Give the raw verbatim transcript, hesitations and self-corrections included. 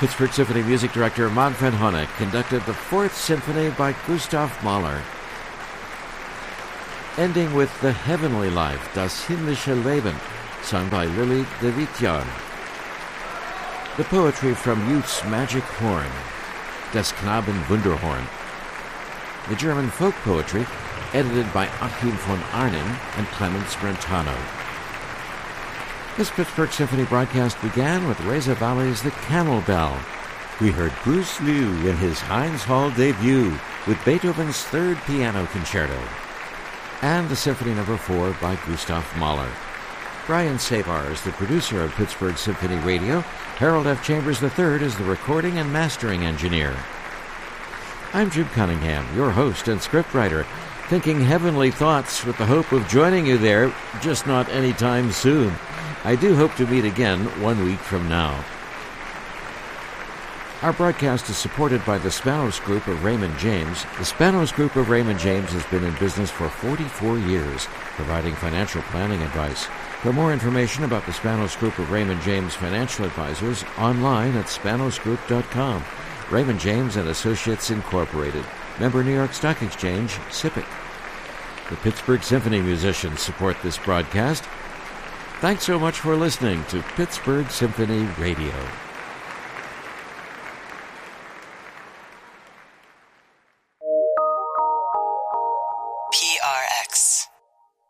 Pittsburgh Symphony music director Manfred Honeck conducted the Fourth Symphony by Gustav Mahler, ending with The Heavenly Life, Das himmlische Leben, sung by Lily de Vitjan. The poetry from Youth's Magic Horn, Das Knaben Wunderhorn. The German folk poetry, edited by Achim von Arnim and Clemens Brentano. This Pittsburgh Symphony broadcast began with Reza Valley's The Camel Bell. We heard Bruce Liu in his Heinz Hall debut with Beethoven's Third Piano Concerto, and the Symphony Number four by Gustav Mahler. Brian Savar is the producer of Pittsburgh Symphony Radio. Harold F. Chambers the third is the recording and mastering engineer. I'm Jim Cunningham, your host and scriptwriter, thinking heavenly thoughts with the hope of joining you there, just not anytime soon. I do hope to meet again one week from now. Our broadcast is supported by the Spanos Group of Raymond James. The Spanos Group of Raymond James has been in business for forty-four years, providing financial planning advice. For more information about the Spanos Group of Raymond James Financial Advisors, online at spanos group dot com. Raymond James and Associates Incorporated. Member New York Stock Exchange, S I P C. The Pittsburgh Symphony musicians support this broadcast. Thanks so much for listening to Pittsburgh Symphony Radio.